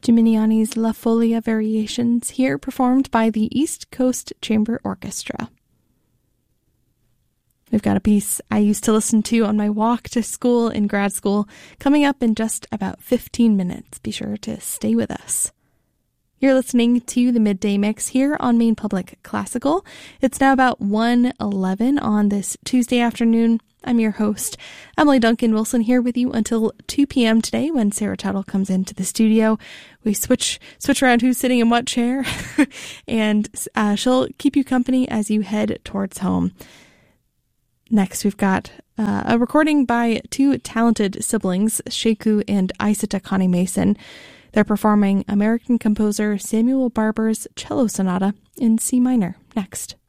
Gimignani's La Folia Variations, here performed by the East Coast Chamber Orchestra. We've got a piece I used to listen to on my walk to school in grad school coming up in just about 15 minutes. Be sure to stay with us. You're listening to the Midday Mix here on Maine Public Classical. It's now about 1:11 on this Tuesday afternoon. I'm your host, Emily Duncan Wilson, here with you until 2 p.m. today when Sarah Tuttle comes into the studio. We switch around who's sitting in what chair, and she'll keep you company as you head towards home. Next, we've got a recording by two talented siblings, Sheku and Isata Connie Mason. They're performing American composer Samuel Barber's Cello Sonata in C minor next.